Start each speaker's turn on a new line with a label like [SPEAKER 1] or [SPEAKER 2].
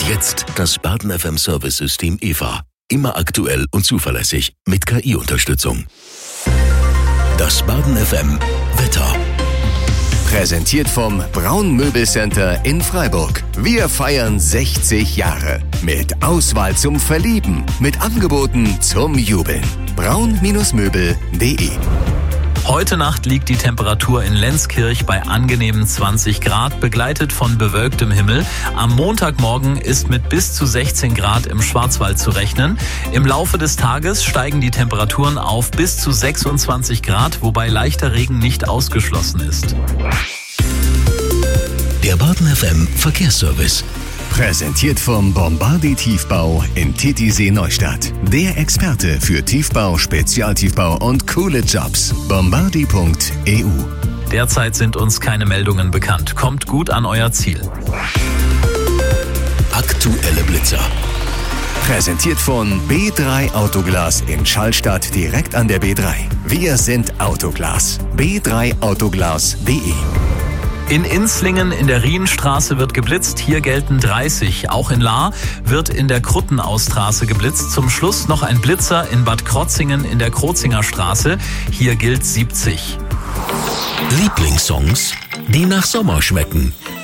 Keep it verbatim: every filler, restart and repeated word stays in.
[SPEAKER 1] jetzt das Baden F M Service-System E V A. Immer aktuell und zuverlässig mit K I-Unterstützung. Das Baden F M Wetter.
[SPEAKER 2] Präsentiert vom Braun Möbelcenter in Freiburg. Wir feiern sechzig Jahre. Mit Auswahl zum Verlieben. Mit Angeboten zum Jubeln. braun Möbel punkt de.
[SPEAKER 3] Heute Nacht liegt die Temperatur in Lenzkirch bei angenehmen zwanzig Grad, begleitet von bewölktem Himmel. Am Montagmorgen ist mit bis zu sechzehn Grad im Schwarzwald zu rechnen. Im Laufe des Tages steigen die Temperaturen auf bis zu sechsundzwanzig Grad, wobei leichter Regen nicht ausgeschlossen ist.
[SPEAKER 1] Der Baden F M Verkehrsservice.
[SPEAKER 2] Präsentiert vom Bombardi Tiefbau in Titisee Neustadt. Der Experte für Tiefbau, Spezialtiefbau und coole Jobs. bombardi punkt e u.
[SPEAKER 3] Derzeit sind uns keine Meldungen bekannt. Kommt gut an euer Ziel.
[SPEAKER 1] Aktuelle Blitzer.
[SPEAKER 2] Präsentiert von B drei Autoglas in Schallstadt direkt an der B drei. Wir sind Autoglas. b drei autoglas punkt de.
[SPEAKER 3] In Inslingen in der Rienstraße wird geblitzt, hier gelten dreißig. Auch in Lahr wird in der Kruttenausstraße geblitzt. Zum Schluss noch ein Blitzer in Bad Krotzingen in der Krozinger Straße, hier gilt siebzig.
[SPEAKER 1] Lieblingssongs, die nach Sommer schmecken.